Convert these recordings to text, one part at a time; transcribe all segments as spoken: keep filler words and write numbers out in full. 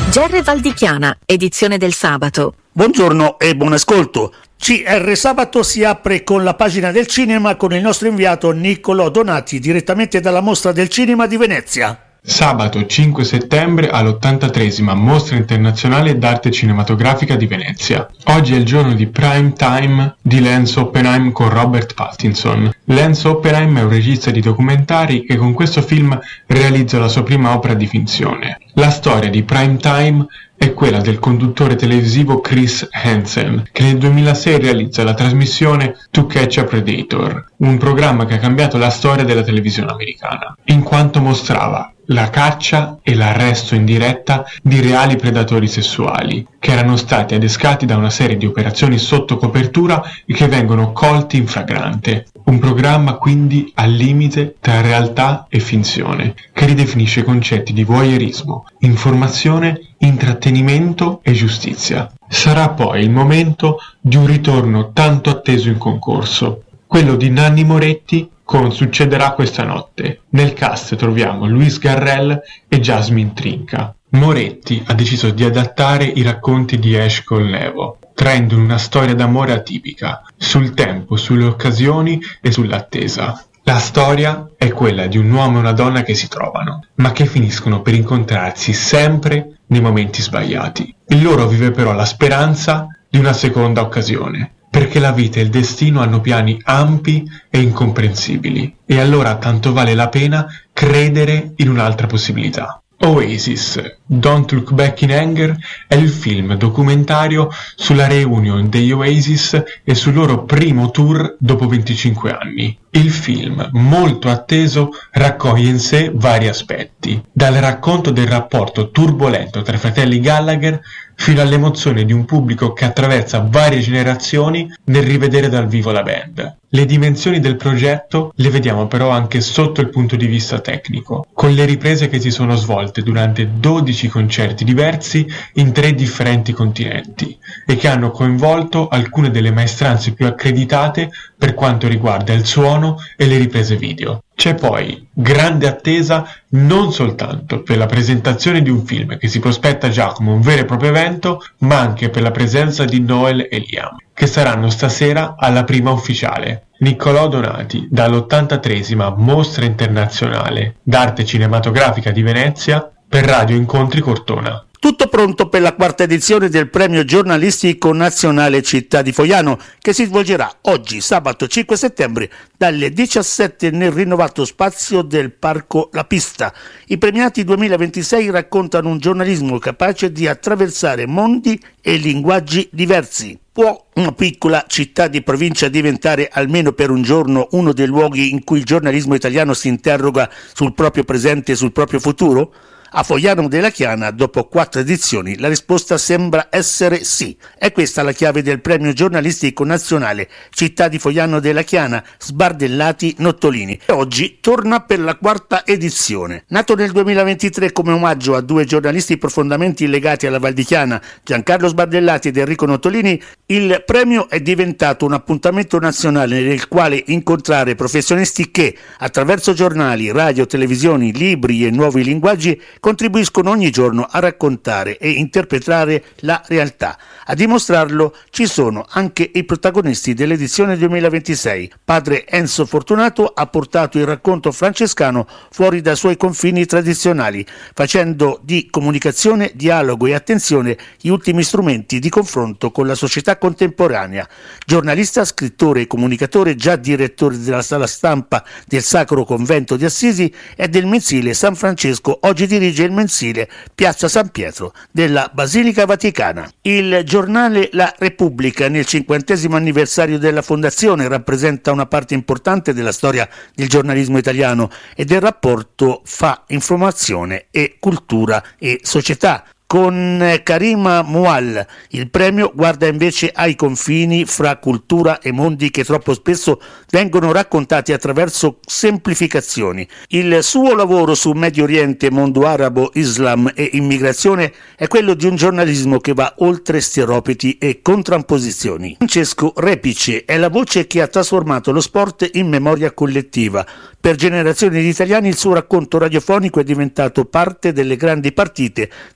G R Valdichiana, edizione del sabato. Buongiorno e buon ascolto. C R Sabato si apre con la pagina del cinema con il nostro inviato Niccolò Donati direttamente dalla Mostra del Cinema di Venezia. Sabato cinque settembre all'ottantatreesima Mostra Internazionale d'Arte Cinematografica di Venezia. Oggi è il giorno di prime time di Lance Oppenheim con Robert Pattinson. Lance Oppenheim è un regista di documentari che con questo film realizza la sua prima opera di finzione. La storia di prime time è quella del conduttore televisivo Chris Hansen, che nel duemilasei realizza la trasmissione To Catch a Predator, un programma che ha cambiato la storia della televisione americana, in quanto mostrava la caccia e l'arresto in diretta di reali predatori sessuali, che erano stati adescati da una serie di operazioni sotto copertura e che vengono colti in flagrante. Un programma quindi al limite tra realtà e finzione, che ridefinisce i concetti di voyeurismo, informazione, intrattenimento e giustizia. Sarà poi il momento di un ritorno tanto atteso in concorso, quello di Nanni Moretti con Succederà questa notte. Nel cast troviamo Luis Garrel e Jasmine Trinca. Moretti ha deciso di adattare i racconti di Eshkol Nevo, traendo una storia d'amore atipica, sul tempo, sulle occasioni e sull'attesa. La storia è quella di un uomo e una donna che si trovano, ma che finiscono per incontrarsi sempre nei momenti sbagliati. Il loro vive però la speranza di una seconda occasione, perché la vita e il destino hanno piani ampi e incomprensibili, e allora tanto vale la pena credere in un'altra possibilità. Oasis, Don't Look Back in Anger è il film documentario sulla reunion degli Oasis e sul loro primo tour dopo venticinque anni. Il film, molto atteso, raccoglie in sé vari aspetti, dal racconto del rapporto turbolento tra i fratelli Gallagher fino all'emozione di un pubblico che attraversa varie generazioni nel rivedere dal vivo la band. Le dimensioni del progetto le vediamo però anche sotto il punto di vista tecnico, con le riprese che si sono svolte durante dodici concerti diversi in tre differenti continenti e che hanno coinvolto alcune delle maestranze più accreditate per quanto riguarda il suono e le riprese video. C'è poi grande attesa non soltanto per la presentazione di un film che si prospetta già come un vero e proprio evento, ma anche per la presenza di Noel e Liam, che saranno stasera alla prima ufficiale. Niccolò Donati, dall'ottantatreesima Mostra Internazionale d'Arte Cinematografica di Venezia, per Radio Incontri Cortona. Tutto pronto per la quarta edizione del Premio Giornalistico Nazionale Città di Fogliano, che si svolgerà oggi, sabato cinque settembre, dalle diciassette nel rinnovato spazio del Parco La Pista. I premiati duemilaventisei raccontano un giornalismo capace di attraversare mondi e linguaggi diversi. Può una piccola città di provincia diventare almeno per un giorno uno dei luoghi in cui il giornalismo italiano si interroga sul proprio presente e sul proprio futuro? A Fogliano della Chiana, dopo quattro edizioni, la risposta sembra essere sì. È questa la chiave del Premio Giornalistico Nazionale Città di Fogliano della Chiana, Sbardellati Nottolini. E oggi torna per la quarta edizione. Nato nel duemilaventitré come omaggio a due giornalisti profondamente legati alla Val di Chiana, Giancarlo Sbardellati ed Enrico Nottolini, il premio è diventato un appuntamento nazionale nel quale incontrare professionisti che, attraverso giornali, radio, televisioni, libri e nuovi linguaggi, contribuiscono ogni giorno a raccontare e interpretare la realtà. A dimostrarlo ci sono anche i protagonisti dell'edizione duemilaventisei. Padre Enzo Fortunato ha portato il racconto francescano fuori dai suoi confini tradizionali, facendo di comunicazione, dialogo e attenzione gli ultimi strumenti di confronto con la società contemporanea. Giornalista, scrittore e comunicatore, già direttore della sala stampa del Sacro Convento di Assisi e del mensile San Francesco, oggi dirige il mensile Piazza San Pietro della Basilica Vaticana. Il giornale La Repubblica, nel cinquantesimo anniversario della fondazione, rappresenta una parte importante della storia del giornalismo italiano e del rapporto fra informazione e cultura e società. Con Karima Moual il premio guarda invece ai confini fra cultura e mondi che troppo spesso vengono raccontati attraverso semplificazioni. Il suo lavoro su Medio Oriente, mondo arabo, Islam e immigrazione è quello di un giornalismo che va oltre stereotipi e contrapposizioni. Francesco Repice è la voce che ha trasformato lo sport in memoria collettiva. Per generazioni di italiani il suo racconto radiofonico è diventato parte delle grandi partite delle vite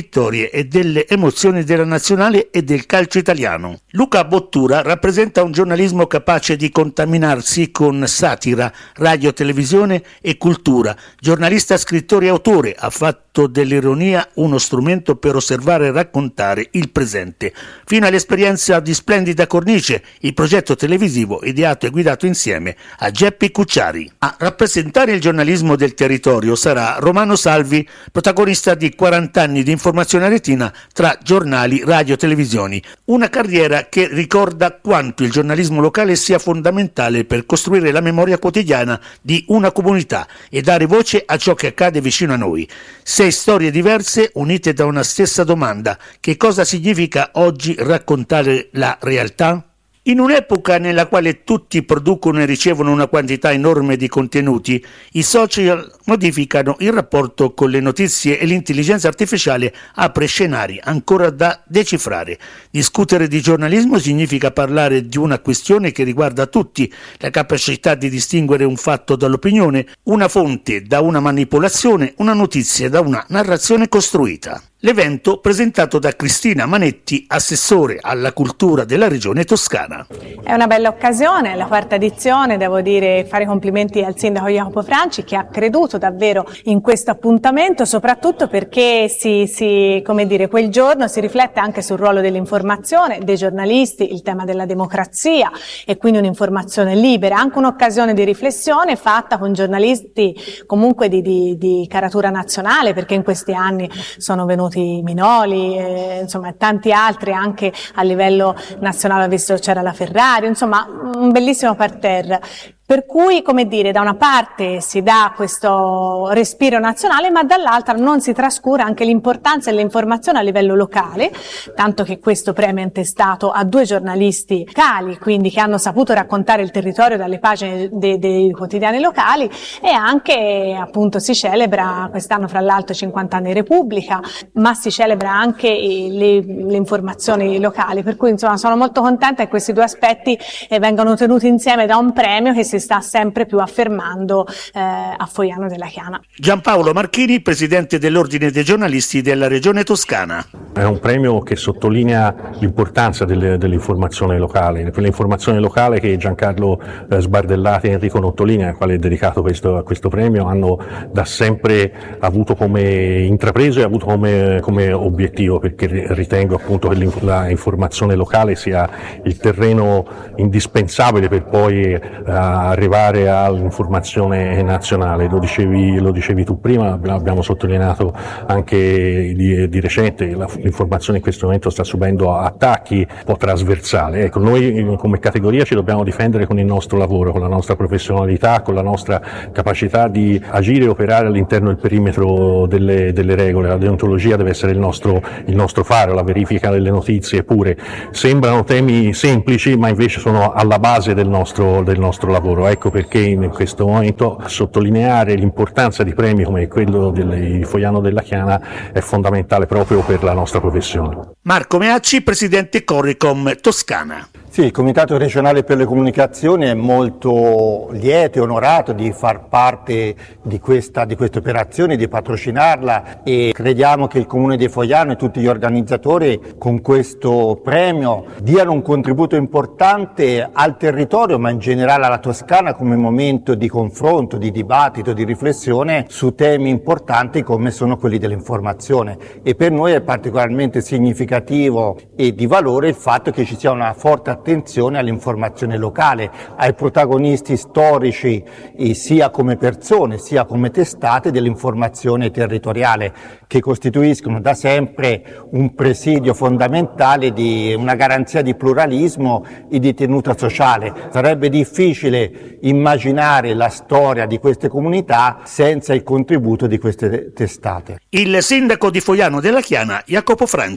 vittorie e delle emozioni della nazionale e del calcio italiano. Luca Bottura rappresenta un giornalismo capace di contaminarsi con satira, radio, televisione e cultura. Giornalista, scrittore e autore, ha fatto dell'ironia uno strumento per osservare e raccontare il presente, fino all'esperienza di Splendida Cornice, il progetto televisivo ideato e guidato insieme a Geppi Cucciari. A rappresentare il giornalismo del territorio sarà Romano Salvi, protagonista di quaranta anni di informazione retina tra giornali, radio, televisioni. Una carriera che ricorda quanto il giornalismo locale sia fondamentale per costruire la memoria quotidiana di una comunità e dare voce a ciò che accade vicino a noi. Sei storie diverse unite da una stessa domanda: che cosa significa oggi raccontare la realtà? In un'epoca nella quale tutti producono e ricevono una quantità enorme di contenuti, i social modificano il rapporto con le notizie e l'intelligenza artificiale apre scenari ancora da decifrare. Discutere di giornalismo significa parlare di una questione che riguarda tutti, la capacità di distinguere un fatto dall'opinione, una fonte da una manipolazione, una notizia da una narrazione costruita. L'evento presentato da Cristina Manetti, assessore alla cultura della regione Toscana. È una bella occasione, la quarta edizione, devo dire, fare complimenti al sindaco Jacopo Franci che ha creduto davvero in questo appuntamento, soprattutto perché si, si, come dire, quel giorno si riflette anche sul ruolo dell'informazione, dei giornalisti, il tema della democrazia e quindi un'informazione libera, anche un'occasione di riflessione fatta con giornalisti comunque di, di, di caratura nazionale, perché in questi anni sono venuti Minoli, eh, insomma tanti altri anche a livello nazionale, ho visto c'era la Ferrari, insomma un bellissimo parterre. Per cui, come dire, da una parte si dà questo respiro nazionale, ma dall'altra non si trascura anche l'importanza dell'informazione a livello locale, tanto che questo premio è intestato a due giornalisti locali, quindi che hanno saputo raccontare il territorio dalle pagine dei, dei quotidiani locali, e anche appunto si celebra quest'anno fra l'altro cinquanta anni Repubblica, ma si celebra anche le, le informazioni locali, per cui insomma sono molto contenta che questi due aspetti eh, vengano tenuti insieme da un premio che si sta sempre più affermando eh, a Fogliano della Chiana. Giampaolo Marchini, presidente dell'Ordine dei giornalisti della Regione Toscana. È un premio che sottolinea l'importanza delle, dell'informazione locale, quell'informazione locale che Giancarlo eh, Sbardellati e Enrico Nottolini, al quale è dedicato questo, questo premio, hanno da sempre avuto come intrapreso e avuto come, come obiettivo, perché ritengo appunto che l'informazione locale sia il terreno indispensabile per poi eh, arrivare all'informazione nazionale. Lo dicevi, lo dicevi tu prima, abbiamo sottolineato anche di, di recente, la, l'informazione in questo momento sta subendo attacchi un po' trasversali. Ecco, noi come categoria ci dobbiamo difendere con il nostro lavoro, con la nostra professionalità, con la nostra capacità di agire e operare all'interno del perimetro delle, delle regole. La deontologia deve essere il nostro, il nostro faro, la verifica delle notizie pure. Sembrano temi semplici, ma invece sono alla base del nostro, del nostro lavoro. Ecco perché in questo momento sottolineare l'importanza di premi come quello del Fogliano della Chiana è fondamentale proprio per la nostra professione. Marco Meacci, presidente Coricom Toscana. Sì, il Comitato regionale per le comunicazioni è molto lieto e onorato di far parte di questa, di questa operazione, di patrocinarla, e crediamo che il Comune di Fogliano e tutti gli organizzatori con questo premio diano un contributo importante al territorio, ma in generale alla Toscana, come momento di confronto, di dibattito, di riflessione su temi importanti come sono quelli dell'informazione. E per noi è particolarmente significativo e di valore il fatto che ci sia una forte attenzione all'informazione locale, ai protagonisti storici eh, sia come persone sia come testate dell'informazione territoriale, che costituiscono da sempre un presidio fondamentale di una garanzia di pluralismo e di tenuta sociale. Sarebbe difficile immaginare la storia di queste comunità senza il contributo di queste testate. Il sindaco di Fogliano della Chiana, Jacopo Franci.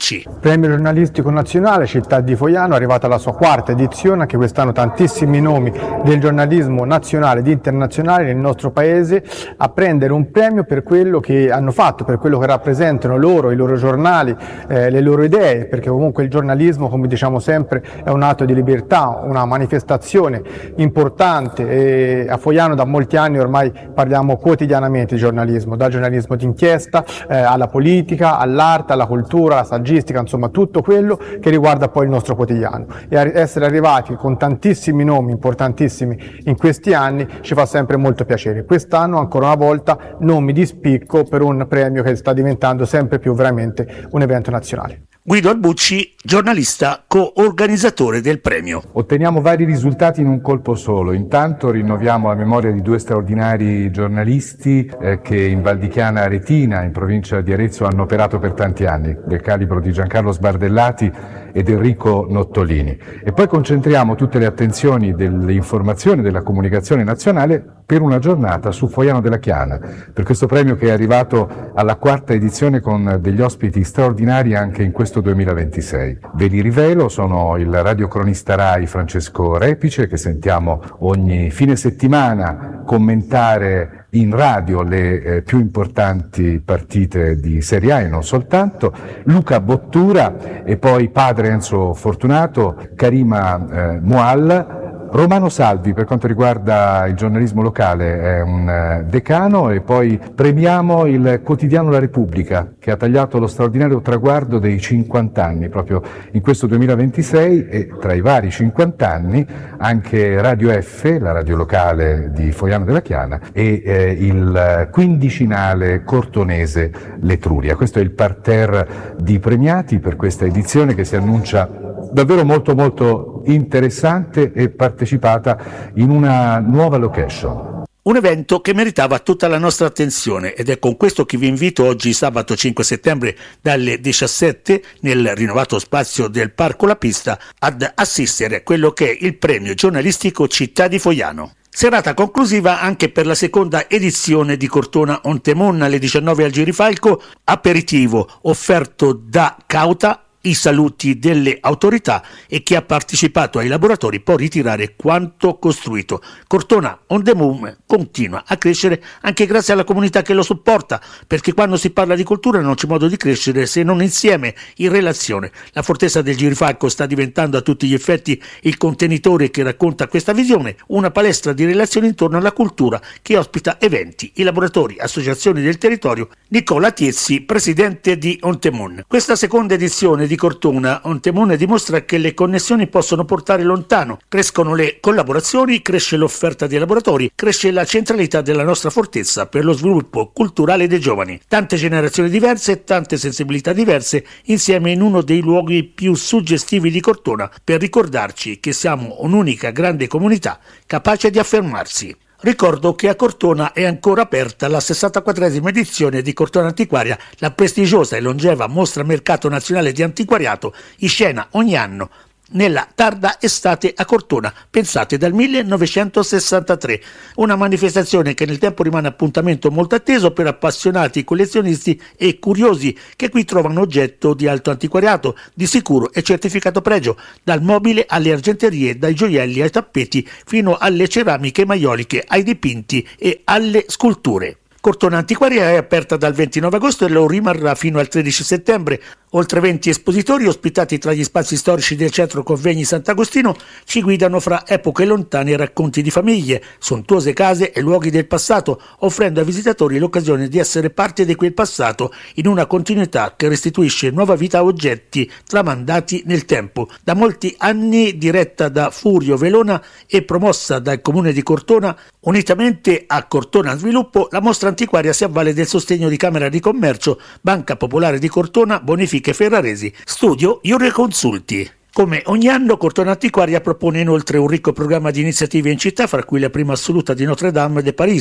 Premio giornalistico nazionale Città di Fogliano è arrivata alla sua quarta edizione, anche quest'anno tantissimi nomi del giornalismo nazionale ed internazionale nel nostro paese a prendere un premio per quello che hanno fatto, per quello che rappresentano loro, i loro giornali, eh, le loro idee, perché comunque il giornalismo, come diciamo sempre, è un atto di libertà, una manifestazione importante, e a Fogliano da molti anni ormai parliamo quotidianamente di giornalismo, dal giornalismo d'inchiesta eh, alla politica, all'arte, alla cultura, alla saggistica, insomma tutto quello che riguarda poi il nostro quotidiano, e essere arrivati con tantissimi nomi importantissimi in questi anni ci fa sempre molto piacere. Quest'anno ancora una volta nomi di spicco per un premio che sta diventando sempre più veramente un evento nazionale. Guido Albucci, giornalista, co-organizzatore del premio. Otteniamo vari risultati in un colpo solo. Intanto rinnoviamo la memoria di due straordinari giornalisti eh, che in Val di Chiana Aretina, in provincia di Arezzo, hanno operato per tanti anni, del calibro di Giancarlo Sbardellati ed Enrico Nottolini. E poi concentriamo tutte le attenzioni dell'informazione e della comunicazione nazionale per una giornata su Fogliano della Chiana, per questo premio che è arrivato alla quarta edizione con degli ospiti straordinari anche in questo duemilaventisei. Ve li rivelo, sono il radiocronista Rai Francesco Repice, che sentiamo ogni fine settimana commentare in radio le eh, più importanti partite di Serie A e non soltanto, Luca Bottura e poi padre Enzo Fortunato, Karima eh, Mual, Romano Salvi per quanto riguarda il giornalismo locale è un decano, e poi premiamo il quotidiano La Repubblica che ha tagliato lo straordinario traguardo dei cinquanta anni proprio in questo duemilaventisei, e tra i vari cinquanta anni anche Radio F, la radio locale di Fogliano della Chiana, e eh, il quindicinale cortonese L'Etruria. Questo è il parterre di premiati per questa edizione che si annuncia davvero molto molto interessante e partecipata in una nuova location. Un evento che meritava tutta la nostra attenzione, ed è con questo che vi invito oggi sabato cinque settembre dalle diciassette nel rinnovato spazio del Parco La Pista ad assistere a quello che è il premio giornalistico Città di Fogliano. Serata conclusiva anche per la seconda edizione di Cortona on Temon alle diciannove al Girifalco, aperitivo offerto da Cauta, i saluti delle autorità, e chi ha partecipato ai laboratori può ritirare quanto costruito. Cortona on the Moon continua a crescere anche grazie alla comunità che lo supporta, perché quando si parla di cultura non c'è modo di crescere se non insieme, in relazione. La fortezza del Girifalco sta diventando a tutti gli effetti il contenitore che racconta questa visione, una palestra di relazioni intorno alla cultura che ospita eventi, i laboratori, associazioni del territorio. Nicola Tiezzi, presidente di On the Moon. Questa seconda edizione di Cortona on Temon dimostra che le connessioni possono portare lontano, crescono le collaborazioni, cresce l'offerta di laboratori, cresce la centralità della nostra fortezza per lo sviluppo culturale dei giovani. Tante generazioni diverse, tante sensibilità diverse, insieme in uno dei luoghi più suggestivi di Cortona, per ricordarci che siamo un'unica grande comunità capace di affermarsi. Ricordo che a Cortona è ancora aperta la sessantaquattresima edizione di Cortona Antiquaria, la prestigiosa e longeva mostra mercato nazionale di antiquariato, in scena ogni anno nella tarda estate a Cortona, pensate dal millenovecentosessantatré, una manifestazione che nel tempo rimane appuntamento molto atteso per appassionati, collezionisti e curiosi che qui trovano oggetto di alto antiquariato, di sicuro e certificato pregio, dal mobile alle argenterie, dai gioielli ai tappeti fino alle ceramiche maioliche, ai dipinti e alle sculture. Cortona Antiquaria è aperta dal ventinove agosto e lo rimarrà fino al tredici settembre. Oltre venti espositori ospitati tra gli spazi storici del Centro Convegni Sant'Agostino ci guidano fra epoche lontane e racconti di famiglie, sontuose case e luoghi del passato, offrendo ai visitatori l'occasione di essere parte di quel passato in una continuità che restituisce nuova vita a oggetti tramandati nel tempo. Da molti anni diretta da Furio Velona e promossa dal Comune di Cortona, unitamente a Cortona Sviluppo, la mostra antiquaria si avvale del sostegno di Camera di Commercio, Banca Popolare di Cortona, Bonifiche Ferraresi, Studio Iure Consulti. Come ogni anno, Cortona Antiquaria propone inoltre un ricco programma di iniziative in città, fra cui la prima assoluta di Notre Dame de Paris,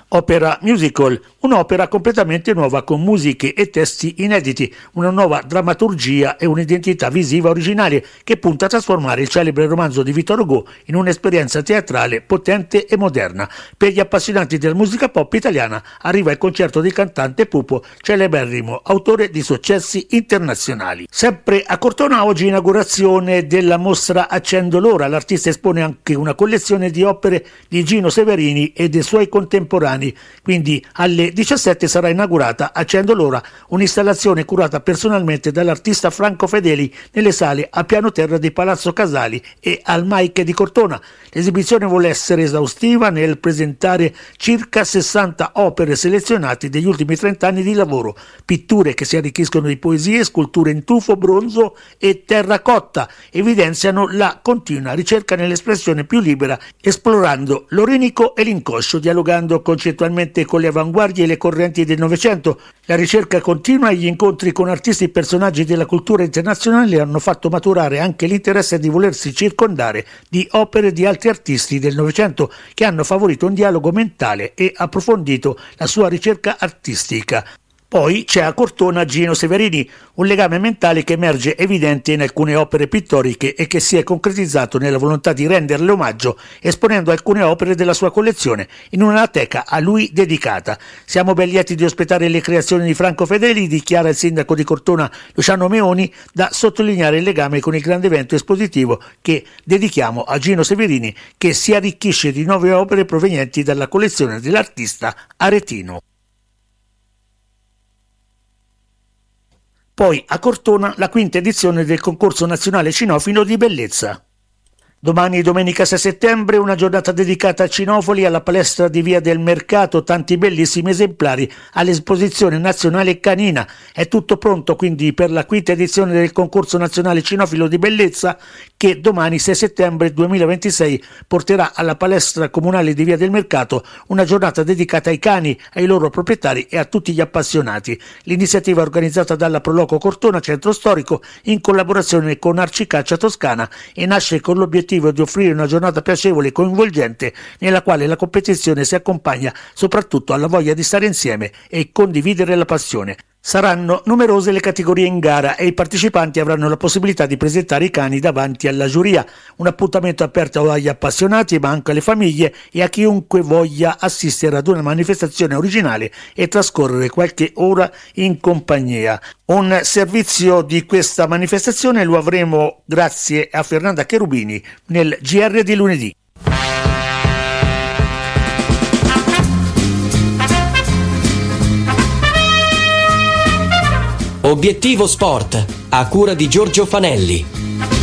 Opera musical, un'opera completamente nuova con musiche e testi inediti, una nuova drammaturgia e un'identità visiva originale che punta a trasformare il celebre romanzo di Victor Hugo in un'esperienza teatrale potente e moderna. Per gli appassionati della musica pop italiana arriva il concerto del cantante Pupo, celeberrimo autore di successi internazionali. Sempre a Cortona oggi inaugurazione della mostra Accendo l'ora. L'artista espone anche una collezione di opere di Gino Severini e dei suoi contemporanei. Quindi alle diciassette sarà inaugurata Accendo l'ora, un'installazione curata personalmente dall'artista Franco Fedeli nelle sale a piano terra di Palazzo Casali e al Maiche di Cortona. L'esibizione vuole essere esaustiva nel presentare circa sessanta opere selezionate degli ultimi trenta anni di lavoro, pitture che si arricchiscono di poesie, sculture in tufo, bronzo e terracotta, evidenziano la continua ricerca nell'espressione più libera, esplorando l'orinico e l'inconscio, dialogando concettualmente con le avanguardie e le correnti del Novecento. La ricerca continua e gli incontri con artisti e personaggi della cultura internazionale hanno fatto maturare anche l'interesse di volersi circondare di opere di altri artisti del Novecento che hanno favorito un dialogo mentale e approfondito la sua ricerca artistica. Poi c'è a Cortona Gino Severini, un legame mentale che emerge evidente in alcune opere pittoriche e che si è concretizzato nella volontà di renderle omaggio esponendo alcune opere della sua collezione in una teca a lui dedicata. Siamo ben lieti di ospitare le creazioni di Franco Fedeli, dichiara il sindaco di Cortona Luciano Meoni, da sottolineare il legame con il grande evento espositivo che dedichiamo a Gino Severini, che si arricchisce di nuove opere provenienti dalla collezione dell'artista aretino. Poi a Cortona la quinta edizione del concorso nazionale cinofilo di bellezza. Domani, domenica sei settembre, una giornata dedicata a cinofili alla palestra di Via del Mercato, tanti bellissimi esemplari all'esposizione nazionale canina. È tutto pronto quindi per la quinta edizione del concorso nazionale cinofilo di bellezza che domani sei settembre duemilaventisei porterà alla palestra comunale di Via del Mercato una giornata dedicata ai cani, ai loro proprietari e a tutti gli appassionati. L'iniziativa è organizzata dalla Proloco Cortona Centro Storico in collaborazione con Arcicaccia Toscana e nasce con l'obiettivo di offrire una giornata piacevole e coinvolgente nella quale la competizione si accompagna soprattutto alla voglia di stare insieme e condividere la passione. Saranno numerose le categorie in gara e i partecipanti avranno la possibilità di presentare i cani davanti alla giuria. Un appuntamento aperto agli appassionati ma anche alle famiglie e a chiunque voglia assistere ad una manifestazione originale e trascorrere qualche ora in compagnia. Un servizio di questa manifestazione lo avremo grazie a Fernanda Cherubini nel G R di lunedì. Obiettivo Sport, a cura di Giorgio Fanelli.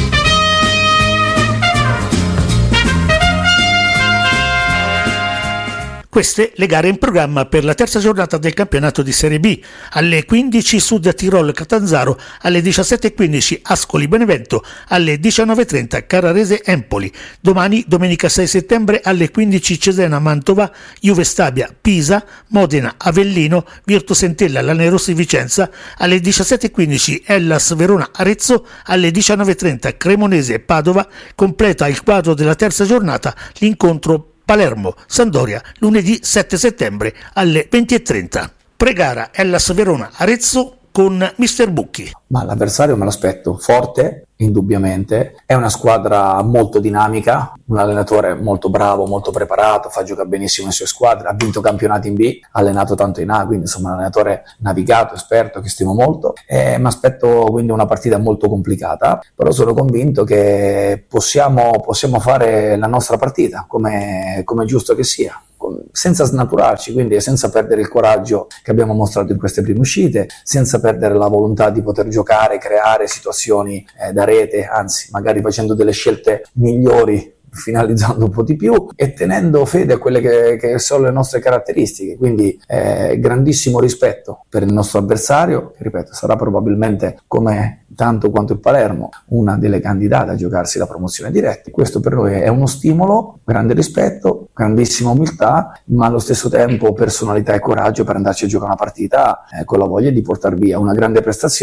Queste le gare in programma per la terza giornata del campionato di Serie B. Alle quindici Sud Tirol Catanzaro, alle diciassette e quindici Ascoli Benevento, alle diciannove e trenta Carrarese Empoli. Domani, domenica sei settembre, alle quindici Cesena Mantova, Juve Stabia Pisa, Modena Avellino, Virtus Entella Lanerossi Vicenza, alle diciassette e quindici Hellas Verona Arezzo, alle diciannove e trenta Cremonese Padova. Completa il quadro della terza giornata l'incontro Palermo Sandoria lunedì sette settembre alle venti e trenta. Pregara Hellas Verona Arezzo con mister Bucchi. Ma l'avversario me l'aspetto forte, indubbiamente, è una squadra molto dinamica, un allenatore molto bravo, molto preparato, fa giocare benissimo le sue squadre, ha vinto campionati in B, ha allenato tanto in A, quindi insomma un allenatore navigato, esperto, che stimo molto, e mi aspetto quindi una partita molto complicata, però sono convinto che possiamo, possiamo fare la nostra partita come, come è giusto che sia, senza snaturarci, quindi senza perdere il coraggio che abbiamo mostrato in queste prime uscite, senza perdere la volontà di poter giocare, creare situazioni eh, da rete, anzi magari facendo delle scelte migliori, finalizzando un po' di più e tenendo fede a quelle che, che sono le nostre caratteristiche, quindi eh, grandissimo rispetto per il nostro avversario, che ripeto sarà probabilmente come tanto quanto il Palermo una delle candidate a giocarsi la promozione diretta. Questo per noi è uno stimolo, grande rispetto, grandissima umiltà, ma allo stesso tempo personalità e coraggio per andarci a giocare una partita eh, con la voglia di portare via una grande prestazione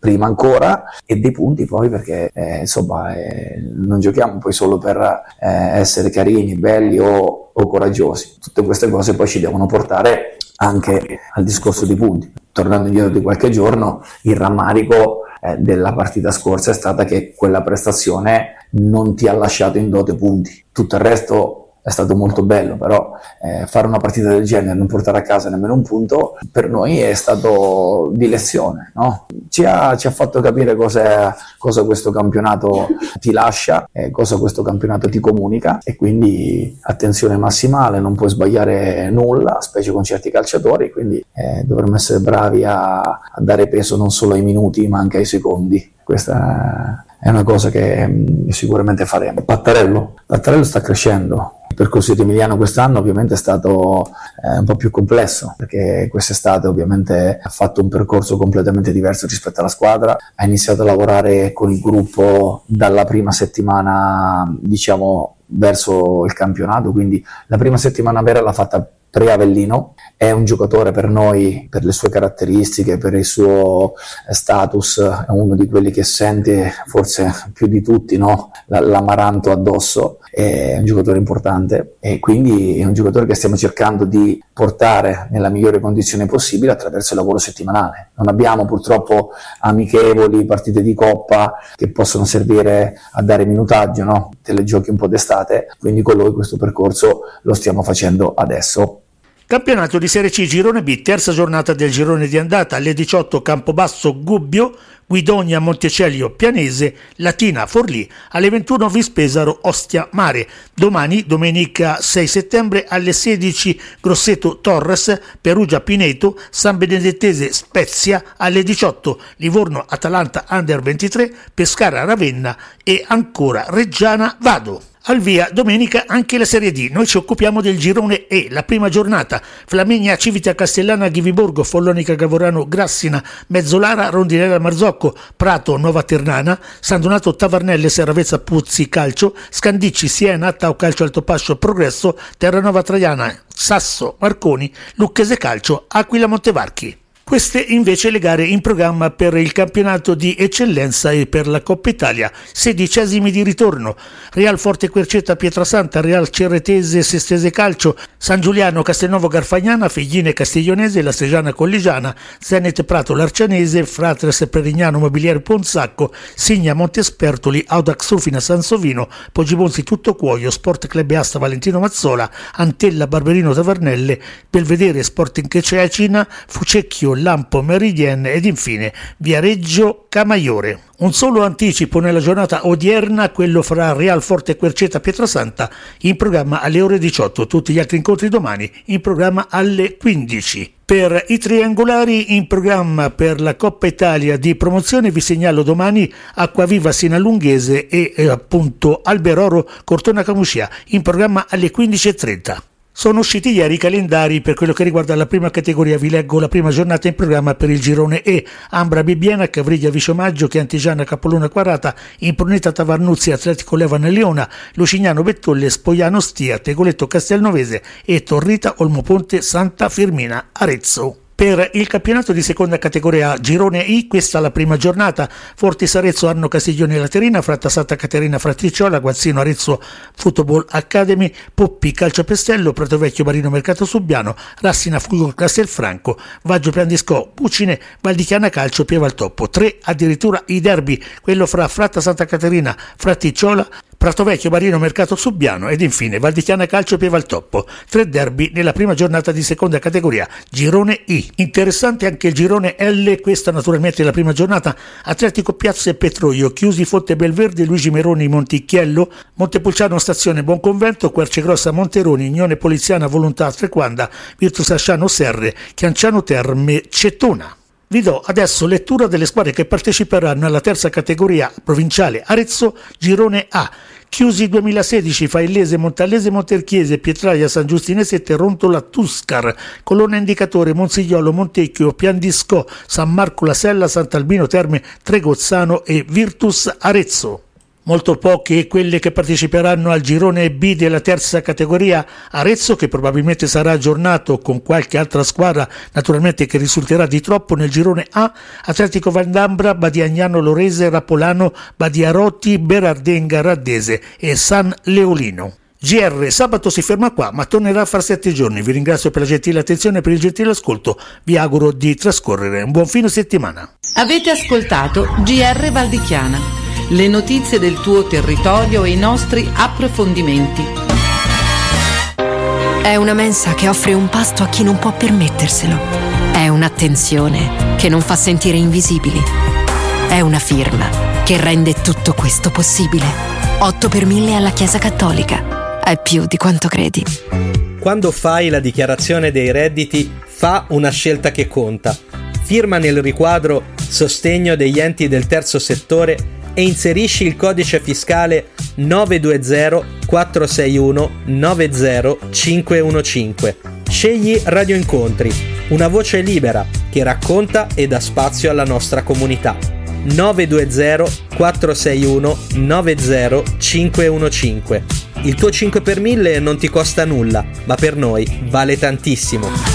prima ancora, e dei punti poi perché eh, insomma eh, non giochiamo poi solo per eh, essere carini, belli o, o coraggiosi. Tutte queste cose poi ci devono portare anche al discorso dei punti. Tornando indietro di qualche giorno, il rammarico eh, della partita scorsa è stata che quella prestazione non ti ha lasciato in dote punti. Tutto il resto è stato molto bello, però eh, fare una partita del genere e non portare a casa nemmeno un punto per noi è stato di lezione, no? Ci ha, ci ha fatto capire cosa, cosa questo campionato ti lascia, eh, cosa questo campionato ti comunica, e quindi attenzione massimale, non puoi sbagliare nulla, specie con certi calciatori, quindi eh, dovremmo essere bravi a, a dare peso non solo ai minuti ma anche ai secondi. Questa è una cosa che mh, sicuramente faremo. Pattarello, Pattarello sta crescendo. Il percorso di Emiliano quest'anno ovviamente è stato eh, un po' più complesso, perché quest'estate ovviamente ha fatto un percorso completamente diverso rispetto alla squadra, ha iniziato a lavorare con il gruppo dalla prima settimana, diciamo, verso il campionato, quindi la prima settimana vera l'ha fatta pre-Avellino. È un giocatore per noi, per le sue caratteristiche, per il suo status, è uno di quelli che sente forse più di tutti, no? l'amaranto addosso. È un giocatore importante e quindi è un giocatore che stiamo cercando di portare nella migliore condizione possibile attraverso il lavoro settimanale. Non abbiamo purtroppo amichevoli, partite di coppa che possono servire a dare minutaggio, no? Te le giochi un po' d'estate, quindi con lui questo percorso lo stiamo facendo adesso. Campionato di Serie C Girone B, terza giornata del girone di andata. Alle diciotto Campobasso Gubbio, Guidonia Montecelio Pianese, Latina Forlì, alle ventuno Vispesaro Ostia Mare. Domani, domenica sei settembre, alle sedici Grosseto Torres, Perugia Pineto, San Benedettese Spezia, alle diciotto Livorno Atalanta Under ventitré, Pescara Ravenna e ancora Reggiana Vado. Al via domenica anche la Serie D. Noi ci occupiamo del girone E, la prima giornata. Flaminia Civita Castellana Ghiviborgo, Follonica Gavorano Grassina, Mezzolara Rondinella Marzocco, Prato Nova Ternana, San Donato Tavarnelle Serravezza Puzzi Calcio, Scandicci Siena Tau Calcio Altopascio Progresso, Terranova Traiana Sasso Marconi, Lucchese Calcio Aquila Montevarchi. Queste invece le gare in programma per il campionato di eccellenza e per la Coppa Italia. Sedicesimi di ritorno: Real Forte Querceta Pietrasanta, Real Cerretese Sestese Calcio, San Giuliano Castelnuovo Garfagnana, Figline Castiglionese, La Segiana Colligiana, Zenit Prato L'Arcianese, Fratres Perignano Mobiliere Ponsacco, Signa Montespertoli, Audax Sufina Sansovino, Poggibonsi Tuttocuoio, Sport Club Asta Valentino Mazzola, Antella Barberino Tavernelle, Belvedere Sporting Cecina, Fucecchio Lampo Meridienne ed infine Viareggio Camaiore. Un solo anticipo nella giornata odierna, quello fra Real Forte Querceta Pietrasanta, in programma alle ore diciotto. Tutti gli altri incontri domani in programma alle quindici. Per i triangolari in programma per la Coppa Italia di promozione vi segnalo domani Acquaviva Sinalunghese e eh, appunto Alberoro Cortona Camuscia, in programma alle quindici e trenta. Sono usciti ieri i calendari per quello che riguarda la prima categoria. Vi leggo la prima giornata in programma per il girone E: Ambra Bibbiena, Cavriglia Vicomaggio, Chiantigiana Capolona Quarata, Impruneta Tavarnuzzi, Atletico Levane Leona, Lucignano Bettolle, Spogliano Stia, Tegoletto Castelnovese e Torrita Olmoponte Santa Firmina Arezzo. Per il campionato di seconda categoria girone I, questa la prima giornata: Fortis Arezzo Arno Castiglione Laterina, Fratta Santa Caterina Fraticiola, Guazzino Arezzo Football Academy, Poppi Calcio Pestello, Pratovecchio Marino Mercato Subbiano, Rassina Fulgor Castelfranco, Vaggio Piandisco Pucine, Valdichiana Calcio Pievaltoppo. Tre addirittura i derby, quello fra Fratta Santa Caterina Fraticiola, Pratovecchio Marino Mercato Subbiano ed infine Valdichiana Calcio Pievaltoppo. Tre derby nella prima giornata di seconda categoria girone I. Interessante anche il girone L, questa naturalmente la prima giornata: Atletico Piazza e Petroio, Chiusi Fonte Belverde, Luigi Meroni Monticchiello, Montepulciano Stazione Buonconvento, Quercegrossa Monteroni, Unione Poliziana Volontà Trequanda, Virtus Asciano Serre, Chianciano Terme Cettona. Vi do adesso lettura delle squadre che parteciperanno alla terza categoria provinciale Arezzo girone A. Chiusi duemilasedici, Faillese, Montallese, Monterchiese, Pietraia, San Giustinese, Terontola, Tuscar, Colonna Indicatore, Monsigliolo, Montecchio, Piandisco, San Marco La Sella, Sant'Albino Terme, Tregozzano e Virtus Arezzo. Molto poche quelle che parteciperanno al girone B della terza categoria. Arezzo, che probabilmente sarà aggiornato con qualche altra squadra, naturalmente che risulterà di troppo nel girone A, Atletico Vandambra, Badiagnano Lorese, Rapolano, Badiarotti, Berardenga Raddese e San Leolino. G R sabato si ferma qua, ma tornerà fra sette giorni. Vi ringrazio per la gentile attenzione e per il gentile ascolto. Vi auguro di trascorrere un buon fine settimana. Avete ascoltato G R Valdichiana, le notizie del tuo territorio e i nostri approfondimenti. È una mensa che offre un pasto a chi non può permetterselo. È un'attenzione che non fa sentire invisibili. È una firma che rende tutto questo possibile. otto per mille alla Chiesa Cattolica. È più di quanto credi. Quando fai la dichiarazione dei redditi, fa una scelta che conta. Firma nel riquadro Sostegno degli enti del terzo settore e inserisci il codice fiscale nove due zero quattro sei uno nove zero cinque uno cinque. Scegli Radio Incontri, una voce libera che racconta e dà spazio alla nostra comunità. nove due zero quattro sei uno nove zero cinque uno cinque. Il tuo cinque per mille non ti costa nulla, ma per noi vale tantissimo.